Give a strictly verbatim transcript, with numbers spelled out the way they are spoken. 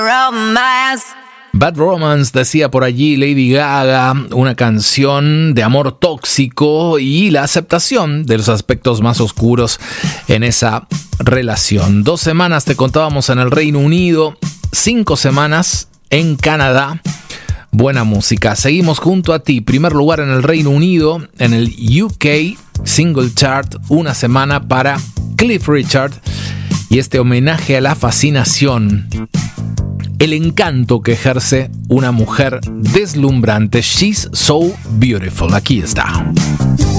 Romance. Bad Romance, decía por allí Lady Gaga, una canción de amor tóxico y la aceptación de los aspectos más oscuros en esa relación. Dos semanas te contábamos en el Reino Unido, cinco semanas en Canadá. Buena música. Seguimos junto a ti. Primer lugar en el Reino Unido, en el U K Single Chart, una semana para Cliff Richard y este homenaje a la fascinación, el encanto que ejerce una mujer deslumbrante. She's so beautiful. Aquí está.